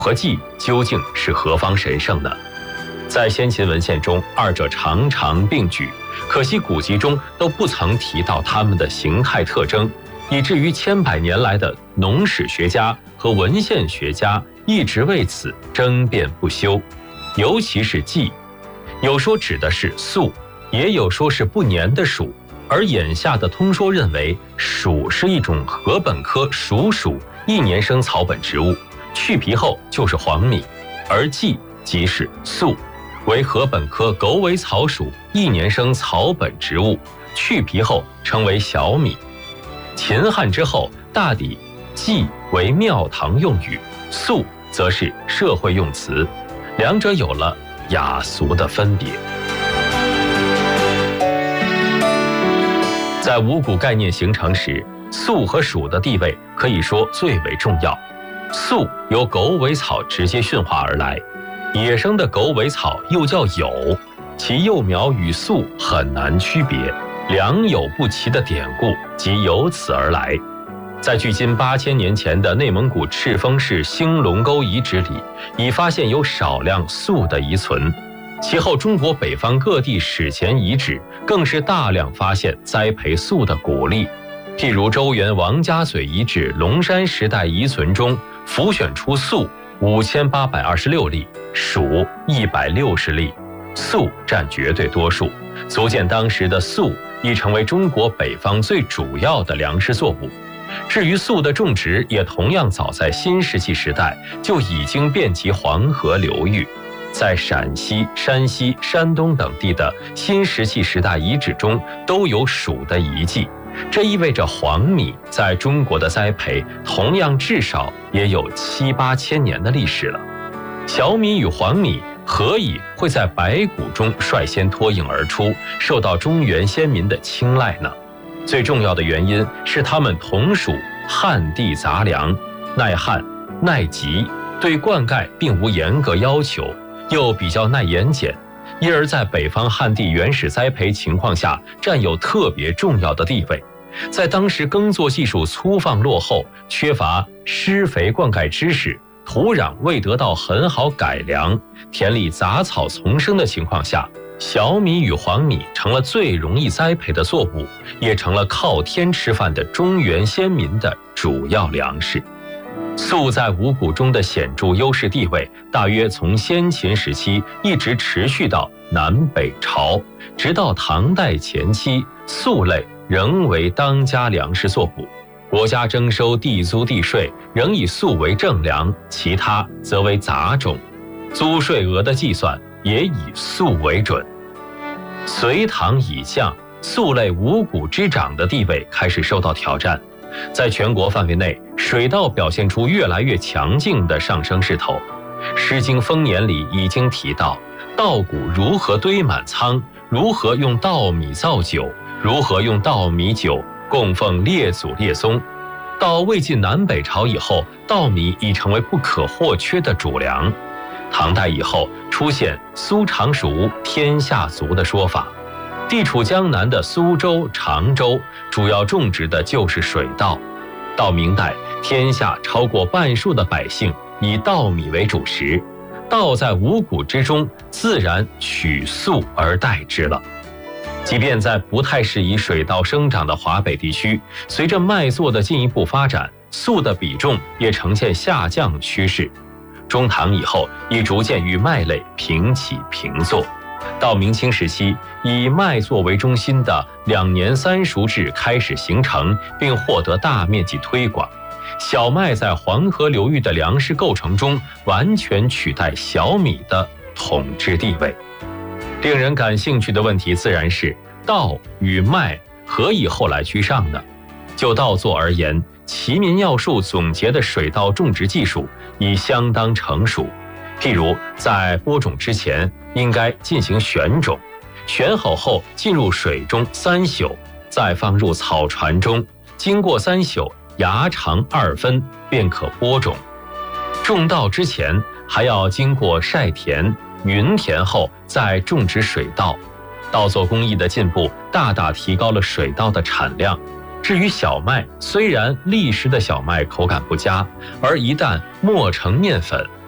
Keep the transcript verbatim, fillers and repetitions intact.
和稷究竟是何方神圣呢？在先秦文献中，二者常常并举，可惜古籍中都不曾提到它们的形态特征，以至于千百年来的农史学家和文献学家一直为此争辩不休。尤其是稷，有说指的是粟，也有说是不粘的黍，而眼下的通说认为黍是一种禾本科黍属一年生草本植物，去皮后就是黄米，而稷即是粟，为禾本科狗尾草属一年生草本植物，去皮后称为小米。秦汉之后，大抵稷为庙堂用语，粟则是社会用词，两者有了雅俗的分别。在五谷概念形成时，粟和黍的地位可以说最为重要。粟由狗尾草直接驯化而来，野生的狗尾草又叫酉，其幼苗与粟很难区别，良莠不齐的典故即由此而来。在距今八千年前的内蒙古赤峰市兴隆沟遗址里，已发现有少量粟的遗存。其后中国北方各地史前遗址更是大量发现栽培粟的谷粒，譬如周原王家嘴遗址龙山时代遗存中浮选出粟五千八百二十六粒，黍一百六十粒，粟占绝对多数，足见当时的粟已成为中国北方最主要的粮食作物。至于粟的种植，也同样早在新石器时代就已经遍及黄河流域。在陕西、山西、山东等地的新石器时代遗址中都有黍的遗迹，这意味着黄米在中国的栽培同样至少也有七八千年的历史了。小米与黄米何以会在白骨中率先脱颖而出，受到中原先民的青睐呢？最重要的原因是它们同属旱地杂粮，耐旱、耐疾，对灌溉并无严格要求，又比较耐盐碱，因而在北方旱地原始栽培情况下占有特别重要的地位。在当时耕作技术粗放落后，缺乏施肥灌溉知识，土壤未得到很好改良，田里杂草丛生的情况下，小米与黄米成了最容易栽培的作物，也成了靠天吃饭的中原先民的主要粮食。粟在五谷中的显著优势地位，大约从先秦时期一直持续到南北朝，直到唐代前期，粟类仍为当家粮食作物。国家征收地租地税仍以粟为正粮，其他则为杂种，租税额的计算也以粟为准。隋唐以降，粟类五谷之长的地位开始受到挑战。在全国范围内，水稻表现出越来越强劲的上升势头。《诗经·丰年》里已经提到，稻谷如何堆满仓，如何用稻米造酒，如何用稻米酒供奉列祖列宗。到魏晋南北朝以后，稻米已成为不可或缺的主粮。唐代以后出现苏常熟天下足的说法，地处江南的苏州、常州主要种植的就是水稻。到明代，天下超过半数的百姓以稻米为主食，稻在五谷之中自然取粟而代之了。即便在不太适宜水稻生长的华北地区，随着麦作的进一步发展，粟的比重也呈现下降趋势。中唐以后，已逐渐与麦类平起平坐。到明清时期，以麦作为中心的两年三熟制开始形成，并获得大面积推广。小麦在黄河流域的粮食构成中，完全取代小米的统治地位。令人感兴趣的问题自然是，稻与麦何以后来居上呢？就稻作而言，齐民要术总结的水稻种植技术已相当成熟。譬如在播种之前，应该进行选种，选好后进入水中三宿，再放入草船中，经过三宿，芽长二分，便可播种。种稻之前还要经过晒田、匀田后再种植水稻。稻作工艺的进步大大提高了水稻的产量。至于小麦，虽然砾石的小麦口感不佳，而一旦磨成面粉，